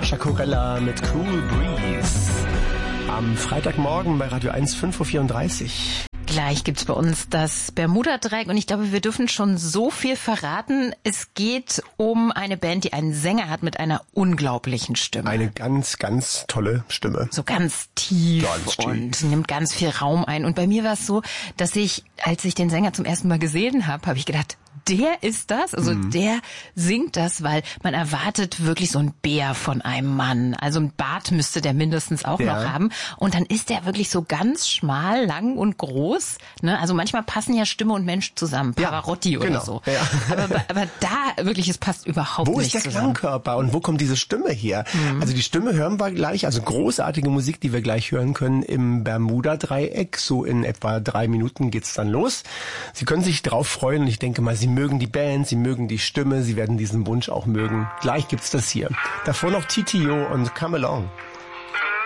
Natascha Corella mit Cool Breeze. Am Freitagmorgen bei Radio 1, 5.34 Uhr. Gleich gibt's bei uns das Bermuda-Dreieck und ich glaube, wir dürfen schon so viel verraten. Es geht um eine Band, die einen Sänger hat mit einer unglaublichen Stimme. Eine ganz, ganz tolle Stimme. So ganz tief und nimmt ganz viel Raum ein. Und bei mir war es so, dass ich, als ich den Sänger zum ersten Mal gesehen habe ich gedacht, der ist das, also der singt das, weil man erwartet wirklich so ein Bär von einem Mann. Also ein Bart müsste der mindestens auch noch haben. Und dann ist der wirklich so ganz schmal, lang und groß. Ne? Also manchmal passen ja Stimme und Mensch zusammen, Pavarotti oder so. Ja. Aber da wirklich, es passt überhaupt nicht zusammen. Wo ist der Klangkörper und wo kommt diese Stimme her? Also die Stimme hören wir gleich, also großartige Musik, die wir gleich hören können im Bermuda-Dreieck. So in etwa 3 Minuten geht's dann los. Sie können sich drauf freuen und ich denke mal, Sie mögen die Band, Sie mögen die Stimme, Sie werden diesen Wunsch auch mögen. Gleich gibt's das hier. Davor noch TTO und Come Along.